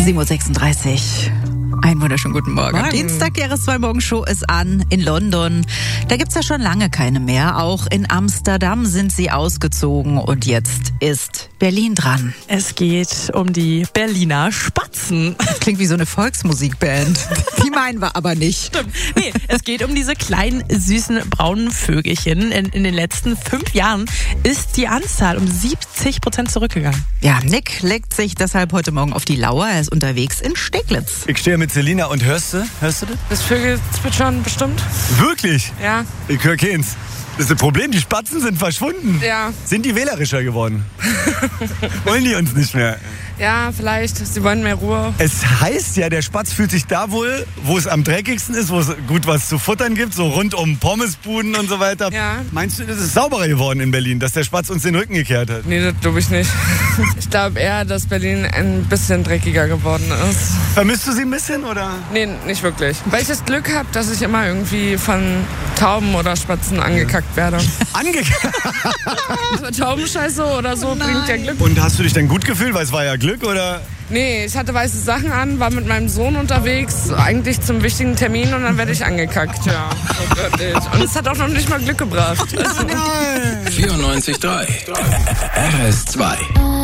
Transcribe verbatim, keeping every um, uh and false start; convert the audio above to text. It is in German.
sieben Uhr sechsunddreißig. Einen wunderschönen guten Morgen. Morgen. Am Dienstag, die R S zwei Morgenshow ist an in London. Da gibt's ja schon lange keine mehr. Auch in Amsterdam sind sie ausgezogen und jetzt ist Berlin dran. Es geht um die Berliner Spatzen. Das klingt wie so eine Volksmusikband. Die meinen wir aber nicht. Stimmt. Nee, es geht um diese kleinen, süßen, braunen Vögelchen. In, in den letzten fünf Jahren ist die Anzahl um siebzig Prozent zurückgegangen. Ja, Nick legt sich deshalb heute Morgen auf die Lauer. Er ist unterwegs in Steglitz. Ich stehe mit Selina und hörst du? Hörst du das? Das Vögel zwitschern bestimmt? Wirklich? Ja. Ich höre keins. Das ist das Problem, die Spatzen sind verschwunden. Ja. Sind die wählerischer geworden? Wollen die uns nicht mehr? Ja, vielleicht. Sie wollen mehr Ruhe. Es heißt ja, der Spatz fühlt sich da wohl, wo es am dreckigsten ist, wo es gut was zu futtern gibt, so rund um Pommesbuden und so weiter. Ja. Meinst du, das ist sauberer geworden in Berlin, dass der Spatz uns den Rücken gekehrt hat? Nee, das glaube ich nicht. Ich glaube eher, dass Berlin ein bisschen dreckiger geworden ist. Vermisst du sie ein bisschen, oder? Nee, nicht wirklich. Weil ich das Glück habe, dass ich immer irgendwie von Tauben oder Spatzen angekackt werde. Angekackt? Also Taubenscheiße oder so bringt ja Glück. Und hast du dich dann gut gefühlt, weil es war ja Glück, oder? Nee, ich hatte weiße Sachen an, war mit meinem Sohn unterwegs, eigentlich zum wichtigen Termin und dann werde ich angekackt, ja. Oh Gott, und es hat auch noch nicht mal Glück gebracht. vierundneunzig Komma drei R S zwei